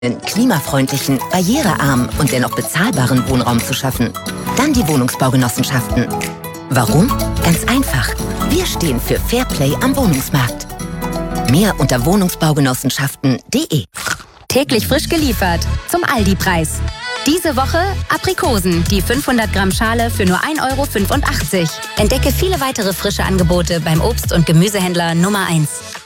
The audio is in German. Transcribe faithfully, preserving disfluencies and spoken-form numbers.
klimafreundlichen, barrierearmen und dennoch bezahlbaren Wohnraum zu schaffen. Dann die Wohnungsbaugenossenschaften. Warum? Ganz einfach. Wir stehen für Fairplay am Wohnungsmarkt. Mehr unter wohnungsbaugenossenschaften punkt de. Täglich frisch geliefert zum Aldi-Preis. Diese Woche Aprikosen, die fünfhundert Gramm Schale für nur ein Euro fünfundachtzig. Entdecke viele weitere frische Angebote beim Obst- und Gemüsehändler Nummer eins.